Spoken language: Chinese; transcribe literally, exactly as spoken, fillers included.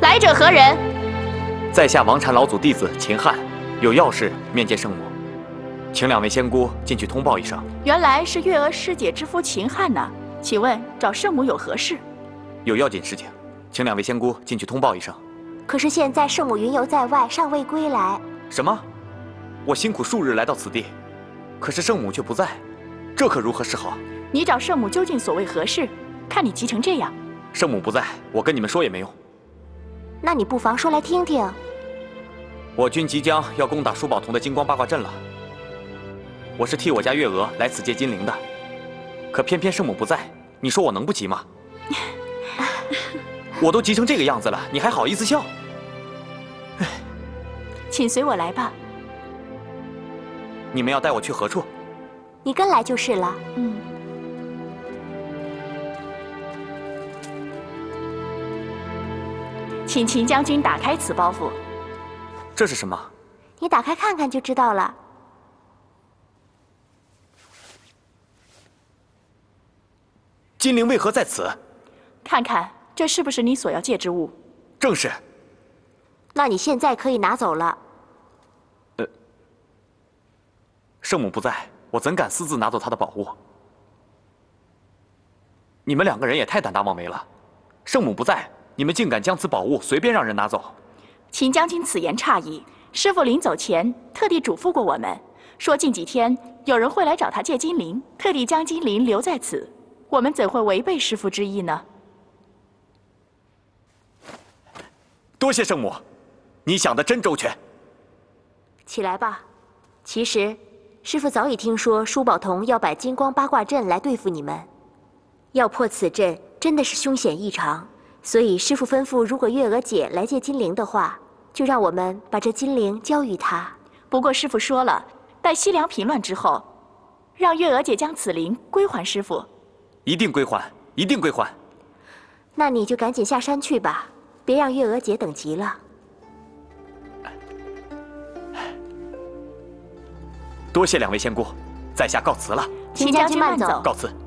来者何人？ 在下王禅老祖弟子秦汉，有要事面见圣母，请两位仙姑进去通报一声。 原来是月娥师姐之夫秦汉呐，请问找圣母有何事？ 有要紧事情，请两位仙姑进去通报一声。 可是现在圣母云游在外，尚未归来。 什么？我辛苦数日来到此地，可是圣母却不在，这可如何是好？ 你找圣母究竟所谓何事？看你急成这样。 圣母不在，我跟你们说也没用。 那你不妨说来听听。 我军即将要攻打舒宝童的金光八卦阵了，我是替我家月娥来此借金灵的，可偏偏圣母不在，你说我能不急吗？我都急成这个样子了，你还好意思笑？ 请随我来吧。 你们要带我去何处？ 你跟来就是了。 嗯。请秦将军打开此包袱。 这是什么？ 你打开看看就知道了。 金灵为何在此？ 看看这是不是你所要借之物？ 正是。 那你现在可以拿走了。 呃，圣母不在，我怎敢私自拿走她的宝物？你们两个人也太胆大妄为了！圣母不在，你们竟敢将此宝物随便让人拿走？ 秦将军此言差矣。师父临走前特地嘱咐过我们，说近几天有人会来找他借金灵，特地将金灵留在此。我们怎会违背师父之意呢？ 多谢圣母，你想得真周全。 起来吧。其实，师父早已听说舒宝童要摆金光八卦阵来对付你们，要破此阵真的是凶险异常。所以师父吩咐，如果月娥姐来借金灵的话，就让我们把这金灵交予她。 不过师父说了，待西凉平乱之后，让月娥姐将此灵归还师父。 一定归还，一定归还。 那你就赶紧下山去吧，别让月娥姐等急了。 多谢两位仙姑，在下告辞了。 秦将军慢走。 告辞。